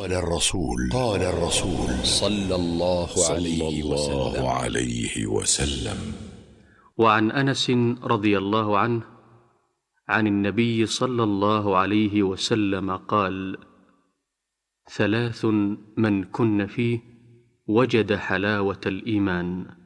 قال الرسول صلى الله عليه وسلم. وعن أنس رضي الله عنه عن النبي صلى الله عليه وسلم قال: ثلاث من كن فيه وجد حلاوة الإيمان: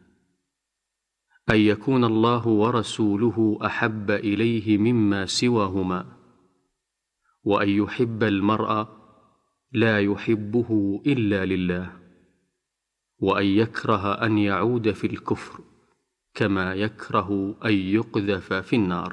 أن يكون الله ورسوله أحب إليه مما سواهما، وأن يحب المرء لا يحبه إلا لله، وأن يكره أن يعود في الكفر كما يكره أن يقذف في النار.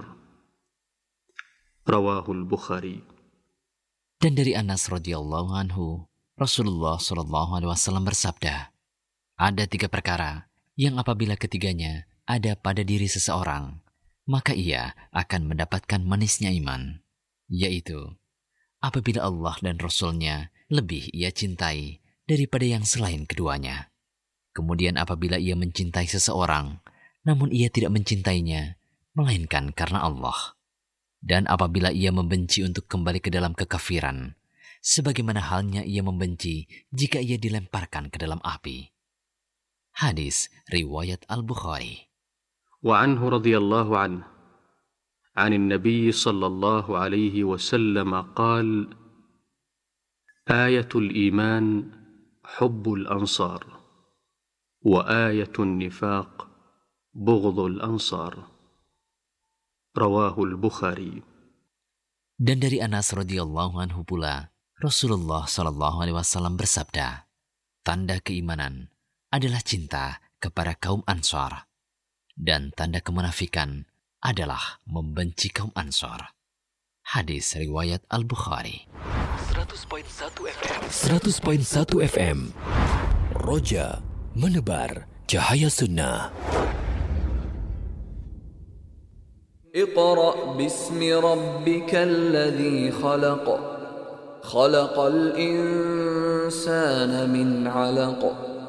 رواه البخاري. Dan dari Anas radhiyallahu anhu, Rasulullah shallallahu alaihi wasallam bersabda, ada 3 perkara yang apabila ketiganya ada pada diri seseorang, maka ia akan mendapatkan manisnya iman, yaitu apabila Allah dan Rasul-Nya lebih ia cintai daripada yang selain keduanya. Kemudian apabila ia mencintai seseorang, namun ia tidak mencintainya, melainkan karena Allah. Dan apabila ia membenci untuk kembali ke dalam kekafiran, sebagaimana halnya ia membenci jika ia dilemparkan ke dalam api. Hadis riwayat Al-Bukhari. وعنه رضي الله عنه عن النبي صلى الله عليه وسلم قال: آية الإيمان حب الأنصار، وآية النفاق بغض الأنصار. رواه البخاري. Dan dari Anas radhiyallahu anhu pula, Rasulullah sallallahu alaihi wasallam bersabda, tanda keimanan adalah cinta kepada kaum Ansar, dan tanda kemunafikan adalah membenci kaum Ansar. Hadis riwayat Al-Bukhari. 100.1 FM. Roja menebar cahaya sunnah. اقرأ باسم ربك الذي خلق الإنسان من علق